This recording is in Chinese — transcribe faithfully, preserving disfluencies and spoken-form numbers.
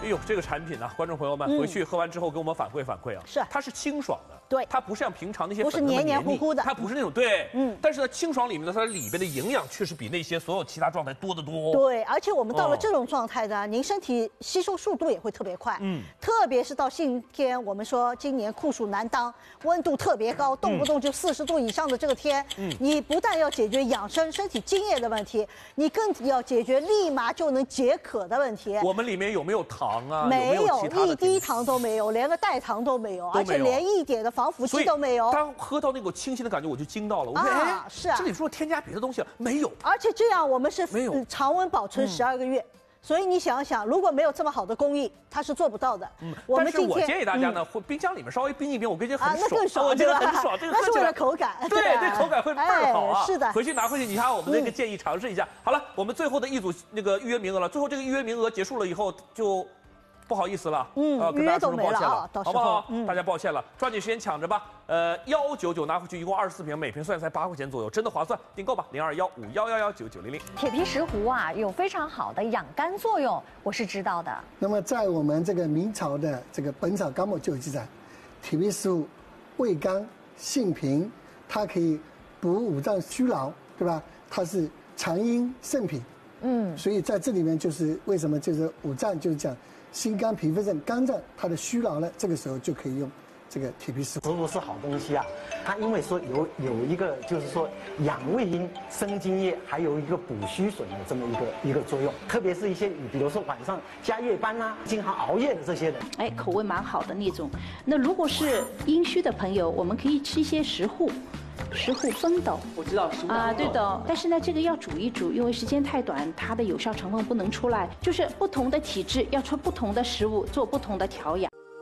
呦，这个产品呢、啊，观众朋友们、嗯、回去喝完之后给我们反馈反馈啊。 是， 它是清爽的， 对， 它不是像平常那些不是黏黏糊糊的， 它不是那种对， 嗯。 但是呢，清爽里面呢，它里边的营养却是比那些所有其他状态多得多。 对，而且我们到了这种状态呢，哦、您身体吸收速度也会特别快。嗯，特别是到夏天，我们说今年酷暑难当，温度特别高，动不动就四十度以上的这个天，嗯，你不但要解决养生、身体津液的问题，你更要解决立马就能解渴的问题。 我们里面有没有糖啊？ 没有， 有一滴糖都没有，连个代糖都没有，而且连一点的防腐剂都没有。 当喝到那股清新的感觉，我就惊到了。我说，哎， 是啊， 这里说添加别的东西了没有？ 而且这样我们是没有常温保存十二个月。所以你想想，如果没有这么好的工艺，它是做不到的。嗯， 我们今天但是我建议大家呢，冰箱里面稍微冰一冰，我跟你讲很爽， 啊，那更爽， 我觉得很爽。这个那是为了口感， 对，这口感会倍儿好啊。 是的， 回去拿回去，你看我们那个建议尝试一下。好了，我们最后的一组那个预约名额了，最后这个预约名额结束了以后就。不好意思了， 嗯， 呃，跟大家说声抱歉了， 好不好？嗯，大家抱歉了，抓紧时间抢着吧。呃，幺九九拿回去，一共二十四瓶，每瓶算才八块钱左右，真的划算，订购吧，零二幺五幺幺幺九九零零。 铁皮石斛啊，有非常好的养肝作用，我是知道的。 那么在我们这个明朝的这个《本草纲目》就有记载，铁皮石斛味甘性平，它可以补五脏虚劳，对吧？它是强阴肾脾，嗯，所以在这里面就是为什么就是五脏就是讲。心肝脾肺肾肝脏它的虚劳呢，这个时候就可以用这个铁皮石斛。 石斛是好东西啊，它因为说有有一个就是说养胃阴、生津液，还有一个补虚损的这么一个一个作用。特别是一些比如说晚上加夜班啊、经常熬夜的这些人， 哎，口味蛮好的那种。那如果是阴虚的朋友，我们可以吃一些石斛。石斛风斗， 我知道石斛啊，对的。但是呢，这个要煮一煮，因为时间太短，它的有效成分不能出来。就是不同的体质要出不同的食物，做不同的调养。